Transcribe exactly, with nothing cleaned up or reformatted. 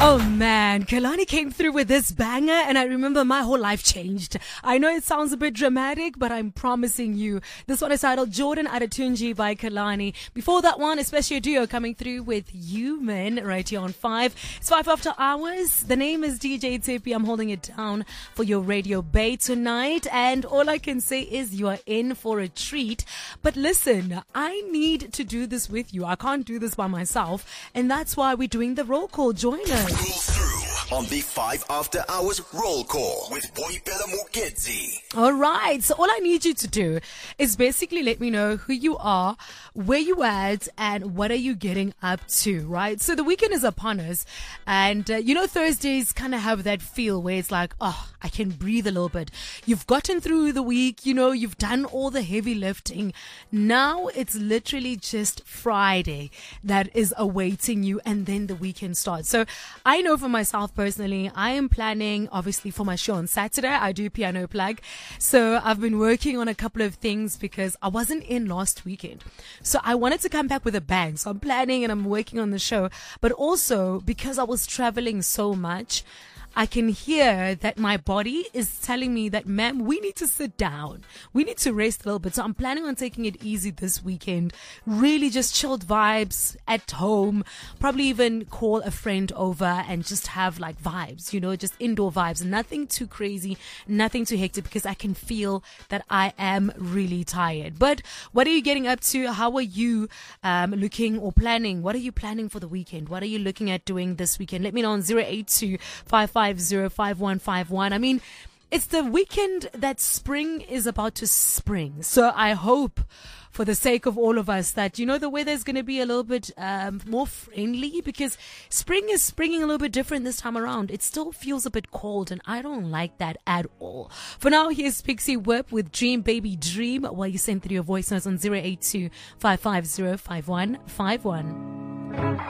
Oh man, Kalani came through with this banger and I remember my whole life changed. I know it sounds a bit dramatic, but I'm promising you. This one is titled Jordan Adetunji by Kalani. Before that one, especially a duo coming through with Human right here on five. It's five after hours. The name is D J Tippy. I'm holding it down for your radio bay tonight. And all I can say is you are in for a treat. But listen, I need to do this with you. I can't do this by myself. And that's why we're doing the roll call. Join us. Roll through on the five After Hours Roll Call with Boipelo Moketsi. All right. So all I need you to do is basically let me know who you are, where you at, and what are you getting up to, right? So the weekend is upon us. And, uh, you know, Thursdays kind of have that feel where it's like, oh, I can breathe a little bit. You've gotten through the week, you know, you've done all the heavy lifting. Now it's literally just Friday that is awaiting you, and then the weekend starts. So I know for myself personally, I am planning obviously for my show on Saturday. I do piano plug. So I've been working on a couple of things because I wasn't in last weekend. So I wanted to come back with a bang. So I'm planning and I'm working on the show, but also because I was traveling so much, I can hear that my body is telling me that, ma'am, we need to sit down. We need to rest a little bit. So I'm planning on taking it easy this weekend. Really just chilled vibes at home. Probably even call a friend over and just have like vibes, you know, just indoor vibes. Nothing too crazy, nothing too hectic, because I can feel that I am really tired. But what are you getting up to? How are you um, looking or planning? What are you planning for the weekend? What are you looking at doing this weekend? Let me know on zero eight two five five zero five one five one. I mean, it's the weekend that spring is about to spring. So I hope for the sake of all of us that, you know, the weather is going to be a little bit um, more friendly, because spring is springing a little bit different this time around. It still feels a bit cold and I don't like that at all. For now, here's Pixie Whip with Dream Baby Dream, while you send through your voice notes on zero eight two five five zero five one five one.